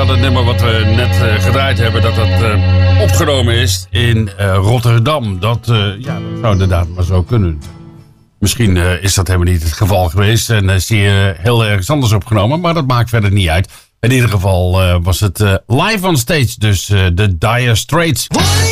dat het nummer wat we net gedraaid hebben, dat opgenomen is in Rotterdam. Dat zou inderdaad maar zo kunnen. Misschien is dat helemaal niet het geval geweest en is die heel ergens anders opgenomen, maar dat maakt verder niet uit. In ieder geval was het live on stage, dus de Dire Straits.